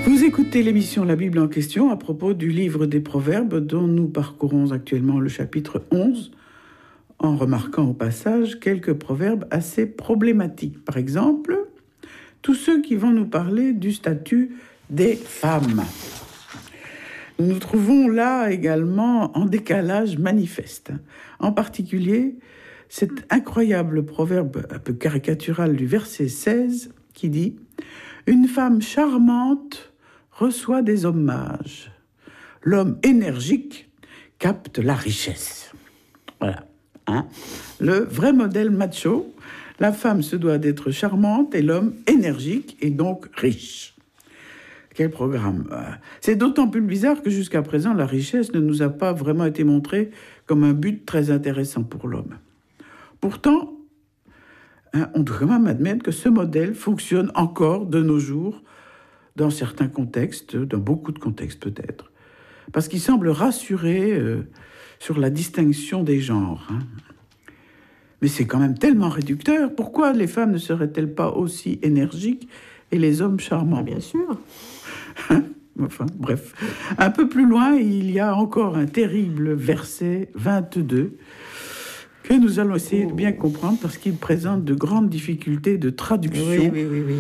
Vous écoutez l'émission La Bible en question à propos du livre des Proverbes dont nous parcourons actuellement le chapitre 11 en remarquant au passage quelques proverbes assez problématiques. Par exemple, tous ceux qui vont nous parler du statut des femmes. Nous nous trouvons là également en décalage manifeste. En particulier, cet incroyable proverbe un peu caricatural du verset 16 qui dit « Une femme charmante reçoit des hommages. L'homme énergique capte la richesse. » Voilà. Le vrai modèle macho, la femme se doit d'être charmante et l'homme énergique et donc riche. Quel programme! C'est d'autant plus bizarre que jusqu'à présent, la richesse ne nous a pas vraiment été montrée comme un but très intéressant pour l'homme. Pourtant, on doit quand même admettre que ce modèle fonctionne encore de nos jours dans certains contextes, dans beaucoup de contextes peut-être, parce qu'il semble rassurer sur la distinction des genres. Mais c'est quand même tellement réducteur. Pourquoi les femmes ne seraient-elles pas aussi énergiques et les hommes charmants? Bien sûr. Enfin, bref. Un peu plus loin, il y a encore un terrible verset 22 que nous allons essayer de bien comprendre parce qu'il présente de grandes difficultés de traduction. Oui.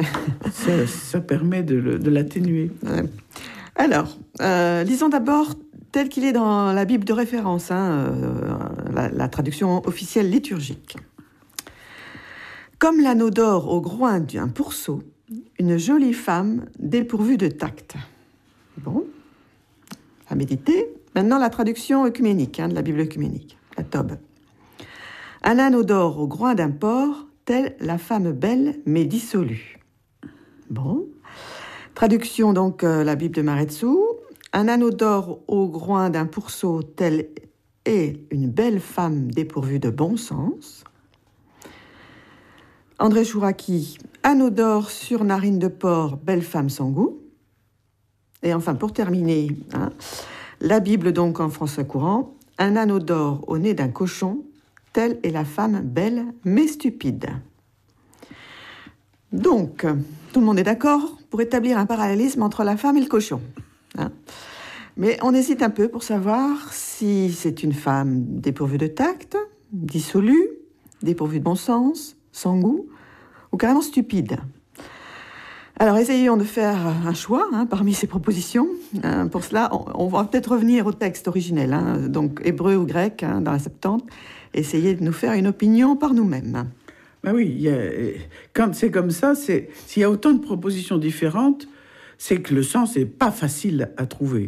Ça permet de l'atténuer. Alors, lisons d'abord tel qu'il est dans la Bible de référence, la traduction officielle liturgique. Comme l'anneau d'or au groin d'un pourceau, une jolie femme dépourvue de tact. Bon, à méditer. Maintenant, la traduction œcuménique, de la Bible œcuménique, la Tob. Un anneau d'or au groin d'un porc, telle la femme belle mais dissolue. Bon. Traduction, donc, la Bible de Maretsu. Un anneau d'or au groin d'un pourceau, telle est une belle femme dépourvue de bon sens. André Chouraki, anneau d'or sur narine de porc, belle femme sans goût. Et enfin, pour terminer, la Bible donc en français courant, un anneau d'or au nez d'un cochon, telle est la femme belle mais stupide. Donc, tout le monde est d'accord pour établir un parallélisme entre la femme et le cochon. Mais on hésite un peu pour savoir si c'est une femme dépourvue de tact, dissolue, dépourvue de bon sens, sans goût, ou carrément stupide. Alors, essayons de faire un choix parmi ces propositions. Pour cela, on va peut-être revenir au texte originel, donc hébreu ou grec, dans la Septante, essayer de nous faire une opinion par nous-mêmes. Ben oui, quand c'est comme ça, s'il y a autant de propositions différentes, c'est que le sens n'est pas facile à trouver.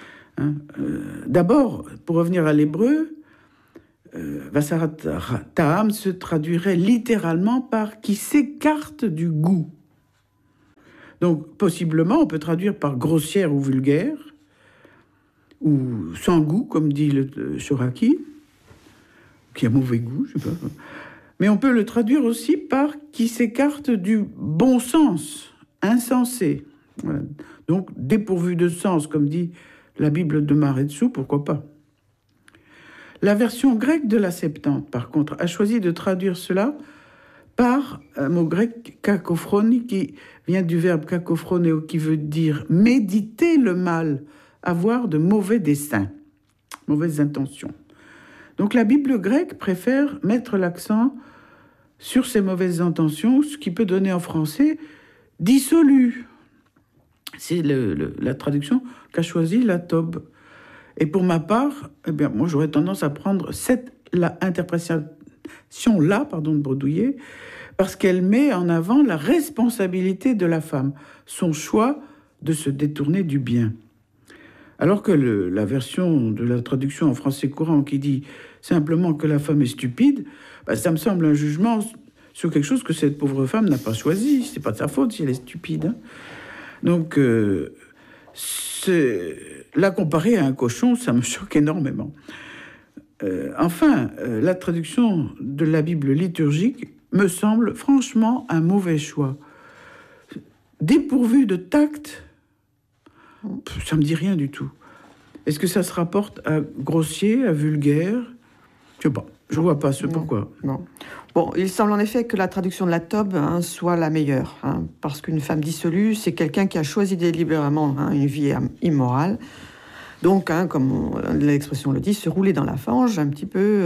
D'abord, pour revenir à l'hébreu, Vasarat Ta'am se traduirait littéralement par « qui s'écarte du goût ». Donc, possiblement, on peut traduire par « grossière » ou « vulgaire », ou « sans goût », comme dit le Chouraki, qui a mauvais goût, je sais pas. Mais on peut le traduire aussi par « qui s'écarte du bon sens », insensé. Voilà. Donc, dépourvu de sens, comme dit la Bible de Maretsu, pourquoi pas. La version grecque de la Septante, par contre, a choisi de traduire cela par un mot grec kakophrone, qui vient du verbe kakophroneo, qui veut dire méditer le mal, avoir de mauvais desseins, mauvaises intentions. Donc la Bible grecque préfère mettre l'accent sur ces mauvaises intentions, ce qui peut donner en français « dissolu ». C'est la traduction qu'a choisie la Tob. Et pour ma part, moi j'aurais tendance à prendre cette interprétation-là, de Bredouillet, parce qu'elle met en avant la responsabilité de la femme, son choix de se détourner du bien. Alors que la version de la traduction en français courant qui dit simplement que la femme est stupide, ça me semble un jugement sur quelque chose que cette pauvre femme n'a pas choisi. C'est pas de sa faute si elle est stupide. Donc, la comparer à un cochon, ça me choque énormément. Enfin, la traduction de la Bible liturgique me semble franchement un mauvais choix. Dépourvu de tact, ça me dit rien du tout. Est-ce que ça se rapporte à grossier, à vulgaire? Je sais pas. Je vois pas ce pourquoi. Non. Bon, il semble en effet que la traduction de la Tob soit la meilleure, parce qu'une femme dissolue, c'est quelqu'un qui a choisi délibérément une vie immorale. Donc, comme l'expression le dit, se rouler dans la fange, un petit peu,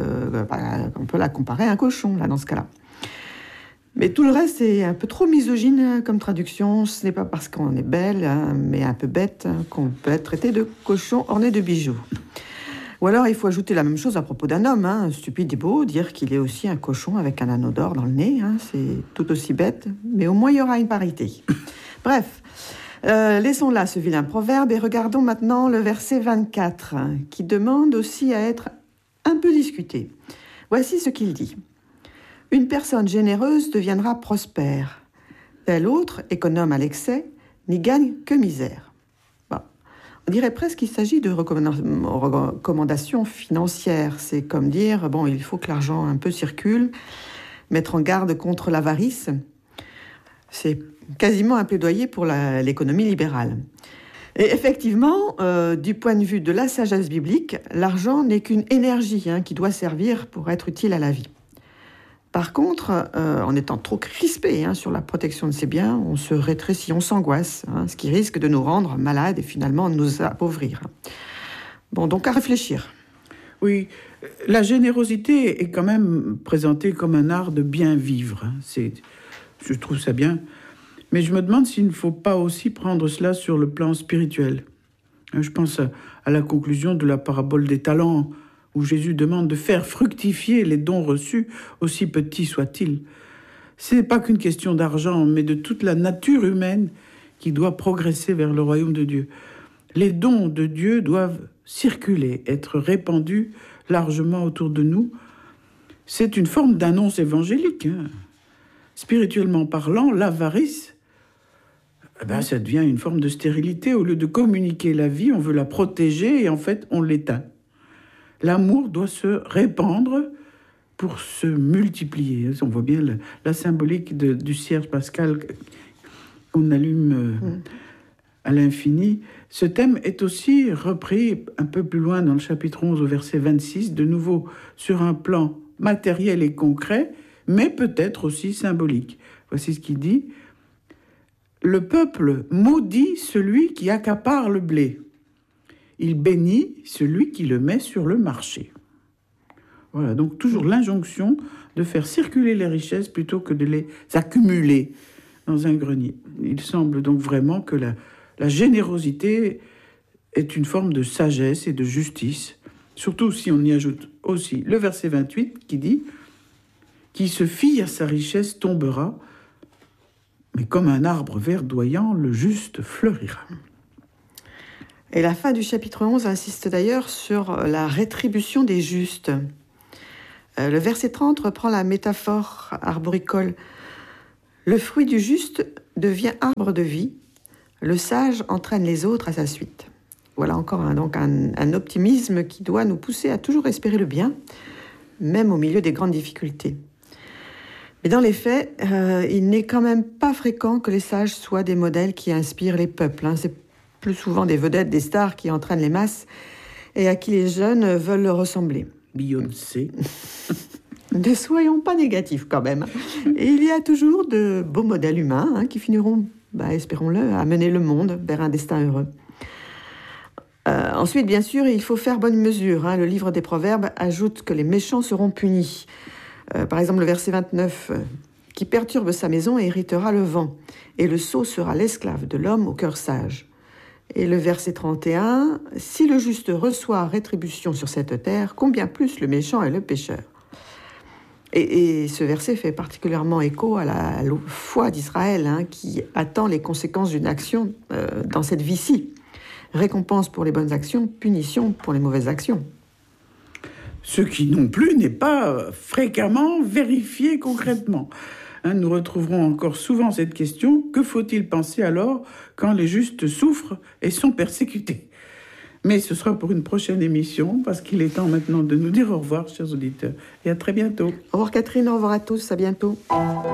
on peut la comparer à un cochon, là, dans ce cas-là. Mais tout le reste est un peu trop misogyne comme traduction. Ce n'est pas parce qu'on est belle, mais un peu bête, qu'on peut être traité de cochon orné de bijoux. Ou alors, il faut ajouter la même chose à propos d'un homme. Stupide et beau, dire qu'il est aussi un cochon avec un anneau d'or dans le nez. C'est tout aussi bête, mais au moins, il y aura une parité. Bref, laissons là ce vilain proverbe et regardons maintenant le verset 24, qui demande aussi à être un peu discuté. Voici ce qu'il dit. « Une personne généreuse deviendra prospère. Tel autre, économe à l'excès, n'y gagne que misère. » On dirait presque qu'il s'agit de recommandations financières. C'est comme dire, il faut que l'argent un peu circule, mettre en garde contre l'avarice. C'est quasiment un plaidoyer pour l'économie libérale. Et effectivement, du point de vue de la sagesse biblique, l'argent n'est qu'une énergie qui doit servir pour être utile à la vie. Par contre, en étant trop crispé sur la protection de ses biens, on se rétrécit, on s'angoisse, ce qui risque de nous rendre malades et finalement de nous appauvrir. Donc à réfléchir. Oui, la générosité est quand même présentée comme un art de bien vivre. Je trouve ça bien. Mais je me demande s'il ne faut pas aussi prendre cela sur le plan spirituel. Je pense à la conclusion de la parabole des talents, où Jésus demande de faire fructifier les dons reçus, aussi petits soient-ils. Ce n'est pas qu'une question d'argent, mais de toute la nature humaine qui doit progresser vers le royaume de Dieu. Les dons de Dieu doivent circuler, être répandus largement autour de nous. C'est une forme d'annonce évangélique. Spirituellement parlant, l'avarice, ça devient une forme de stérilité. Au lieu de communiquer la vie, on veut la protéger et en fait, on l'éteint. L'amour doit se répandre pour se multiplier. On voit bien la symbolique du cierge pascal qu'on allume à l'infini. Ce thème est aussi repris un peu plus loin dans le chapitre 11 au verset 26, de nouveau sur un plan matériel et concret, mais peut-être aussi symbolique. Voici ce qu'il dit. « Le peuple maudit celui qui accapare le blé. Il bénit celui qui le met sur le marché. » Voilà, donc toujours l'injonction de faire circuler les richesses plutôt que de les accumuler dans un grenier. Il semble donc vraiment que la générosité est une forme de sagesse et de justice, surtout si on y ajoute aussi le verset 28 qui dit « Qui se fie à sa richesse tombera, mais comme un arbre verdoyant, le juste fleurira. » Et la fin du chapitre 11 insiste d'ailleurs sur la rétribution des justes. Le verset 30 reprend la métaphore arboricole. Le fruit du juste devient arbre de vie, le sage entraîne les autres à sa suite. Voilà encore un optimisme qui doit nous pousser à toujours espérer le bien, même au milieu des grandes difficultés. Mais dans les faits, il n'est quand même pas fréquent que les sages soient des modèles qui inspirent les peuples. C'est plus souvent des vedettes, des stars qui entraînent les masses et à qui les jeunes veulent ressembler. Beyoncé. Ne soyons pas négatifs quand même. Et il y a toujours de beaux modèles humains qui finiront, espérons-le, à mener le monde vers un destin heureux. Ensuite, bien sûr, il faut faire bonne mesure. Le livre des Proverbes ajoute que les méchants seront punis. Par exemple, le verset 29, « Qui perturbe sa maison héritera le vent, et le sot sera l'esclave de l'homme au cœur sage. » Et le verset 31, « Si le juste reçoit rétribution sur cette terre, combien plus le méchant et le pécheur ?» Et ce verset fait particulièrement écho à la foi d'Israël, qui attend les conséquences d'une action dans cette vie-ci. Récompense pour les bonnes actions, punition pour les mauvaises actions. Ce qui non plus n'est pas fréquemment vérifié concrètement. Nous retrouverons encore souvent cette question. Que faut-il penser alors quand les justes souffrent et sont persécutés ? Mais ce sera pour une prochaine émission, parce qu'il est temps maintenant de nous dire au revoir, chers auditeurs. Et à très bientôt. Au revoir Catherine, au revoir à tous, à bientôt.